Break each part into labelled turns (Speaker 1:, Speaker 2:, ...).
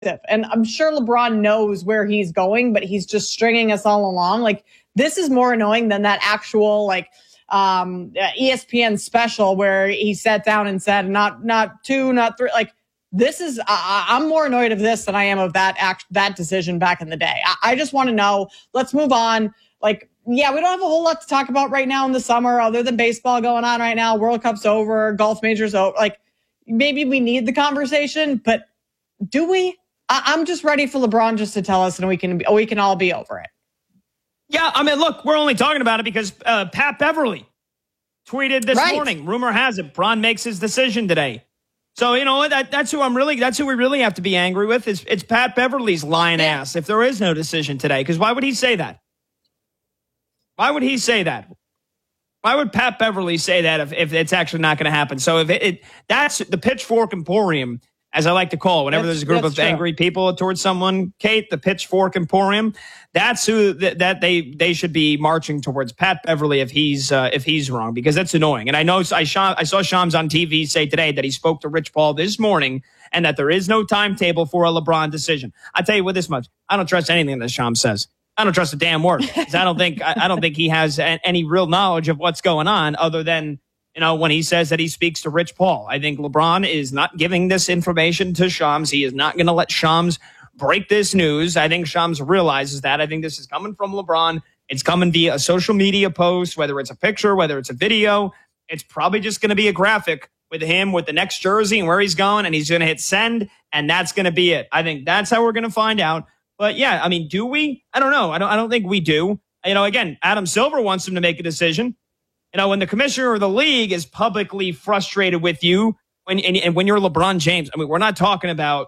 Speaker 1: And I'm sure LeBron knows where he's going, but he's just stringing us all along. Like, this is more annoying than that actual, ESPN special where he sat down and said, not two, not three. Like, this is, I'm more annoyed of this than I am of that decision back in the day. I just want to know, let's move on. Like, yeah, we don't have a whole lot to talk about right now in the summer other than baseball going on right now. World Cup's over, golf majors over. Like, maybe we need the conversation, but do we? I'm just ready for LeBron just to tell us, and we can all be over it.
Speaker 2: Yeah, I mean, look, we're only talking about it because Pat Beverly tweeted this morning. Rumor has it, Bron makes his decision today. So, you know, that's who we really have to be angry with. It's Pat Beverly's lying ass if there is no decision today. Because why would he say that? Why would he say that? Why would Pat Beverly say that if it's actually not going to happen? So that's the Pitchfork Emporium, as I like to call it, whenever there's a group of angry people towards someone, Kate, the Pitchfork Emporium, that's who that they should be marching towards Pat Beverly if he's wrong, because that's annoying. And I know I saw Shams on TV say today that he spoke to Rich Paul this morning and that there is no timetable for a LeBron decision. I tell you what, this much, I don't trust anything that Shams says. I don't trust a damn word, because I don't think he has any real knowledge of what's going on other than, you know, when he says that he speaks to Rich Paul. I think LeBron is not giving this information to Shams. He is not going to let Shams break this news. I think Shams realizes that. I think this is coming from LeBron. It's coming via a social media post, whether it's a picture, whether it's a video. It's probably just going to be a graphic with him with the next jersey and where he's going, and he's going to hit send, and that's going to be it. I think that's how we're going to find out. But yeah, I mean, do we? I don't know. I don't think we do. You know, again, Adam Silver wants him to make a decision. You know, when the commissioner of the league is publicly frustrated with you, when you're LeBron James, I mean, we're not talking about.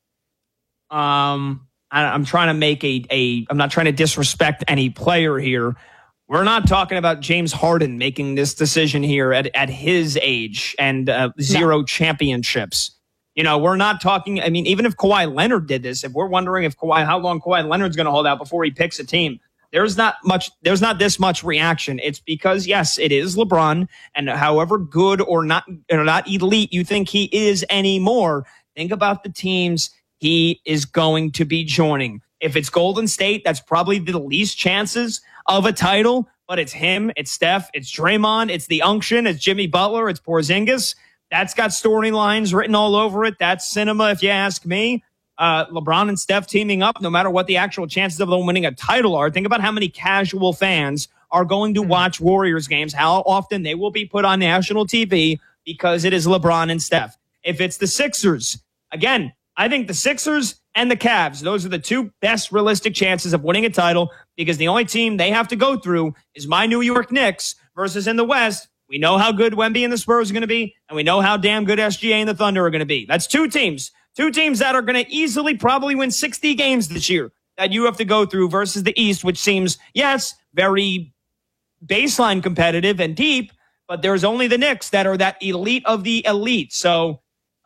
Speaker 2: I'm trying to make I'm not trying to disrespect any player here. We're not talking about James Harden making this decision here at his age and zero championships. You know, we're not talking. I mean, even if Kawhi Leonard did this, if we're wondering how long Kawhi Leonard's going to hold out before he picks a team, there's not this much reaction. It's because, yes, it is LeBron, and however good or not elite you think he is anymore, think about the teams he is going to be joining. If it's Golden State, that's probably the least chances of a title, but it's him, it's Steph, it's Draymond, it's the Unction, it's Jimmy Butler, it's Porzingis. That's got storylines written all over it. That's cinema, if you ask me. LeBron and Steph teaming up, no matter what the actual chances of them winning a title are. Think about how many casual fans are going to watch Warriors games, how often they will be put on national TV because it is LeBron and Steph. If it's the Sixers, again, I think the Sixers and the Cavs, those are the two best realistic chances of winning a title, because the only team they have to go through is my New York Knicks versus in the West. We know how good Wemby and the Spurs are going to be, and we know how damn good SGA and the Thunder are going to be. That's two teams that are going to easily probably win 60 games this year that you have to go through versus the East, which seems, yes, very baseline competitive and deep, but there's only the Knicks that are that elite of the elite. So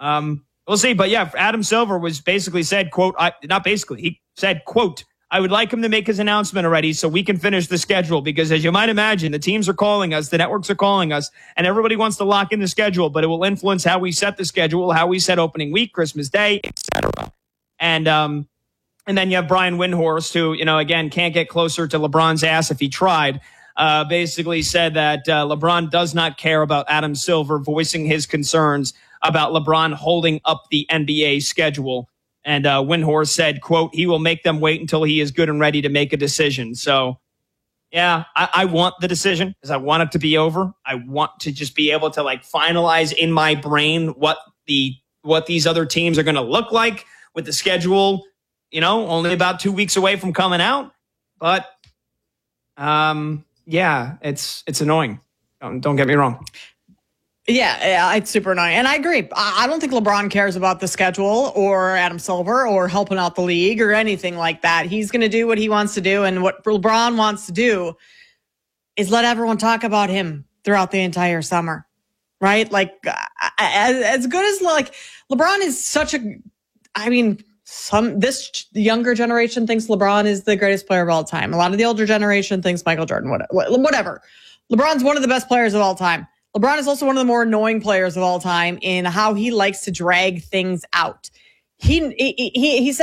Speaker 2: we'll see. But yeah, Adam Silver was basically said, quote, he said, quote, I would like him to make his announcement already so we can finish the schedule, because as you might imagine, the teams are calling us, the networks are calling us, and everybody wants to lock in the schedule, but it will influence how we set the schedule, how we set opening week, Christmas Day, etc. And then you have Brian Windhorst, who, you know, again, can't get closer to LeBron's ass if he tried, basically said that LeBron does not care about Adam Silver voicing his concerns about LeBron holding up the NBA schedule. And Windhorst said, quote, he will make them wait until he is good and ready to make a decision. So, yeah, I want the decision because I want it to be over. I want to just be able to finalize in my brain what these other teams are going to look like with the schedule, you know, only about 2 weeks away from coming out. But, yeah, it's annoying. Don't get me wrong.
Speaker 1: Yeah, it's super annoying. And I agree. I don't think LeBron cares about the schedule or Adam Silver or helping out the league or anything like that. He's going to do what he wants to do. And what LeBron wants to do is let everyone talk about him throughout the entire summer, right? As good as LeBron is such this younger generation thinks LeBron is the greatest player of all time. A lot of the older generation thinks Michael Jordan, whatever. LeBron's one of the best players of all time. LeBron is also one of the more annoying players of all time in how he likes to drag things out. he said